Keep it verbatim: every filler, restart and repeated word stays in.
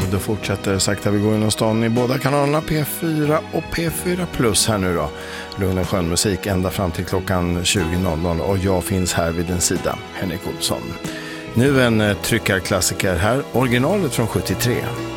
då fortsätter sakta vi går in och stan i båda kanalerna P fyra och P fyra plus här nu då. Lugn och skön musik ända fram till klockan tjugo noll noll och jag finns här vid din sida, Henrik Olsson. Nu en tryckarklassiker här, originalet från sjuttiotre.